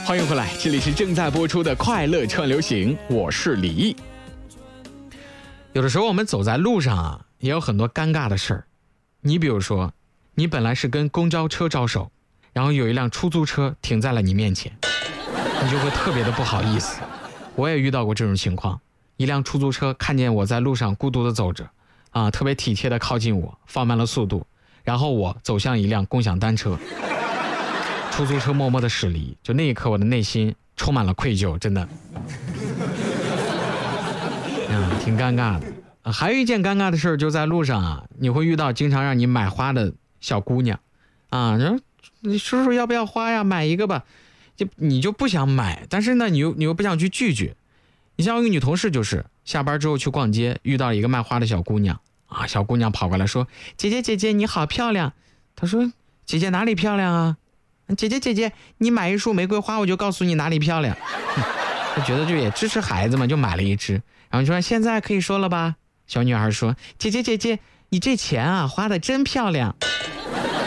欢迎回来，这里是正在播出的快乐串流行，我是李毅。有的时候我们走在路上啊，也有很多尴尬的事儿。你比如说，你本来是跟公交车招手，然后有一辆出租车停在了你面前，你就会特别的不好意思。我也遇到过这种情况，一辆出租车看见我在路上孤独的走着啊，特别体贴的靠近我，放慢了速度，然后我走向一辆共享单车，出租车默默的驶离，就那一刻我的内心充满了愧疚，真的挺尴尬的。还有一件尴尬的事就在路上啊，你会遇到经常让你买花的小姑娘啊，你叔叔要不要花呀，买一个吧，你就不想买，但是呢你又不想去拒绝。你像我一个女同事，就是下班之后去逛街，遇到一个卖花的小姑娘啊，小姑娘跑过来说，姐姐你好漂亮。她说，姐姐哪里漂亮啊？姐姐你买一束玫瑰花我就告诉你哪里漂亮。她觉得就也支持孩子嘛，就买了一支，然后说现在可以说了吧。小女孩说，姐姐你这钱啊花的真漂亮。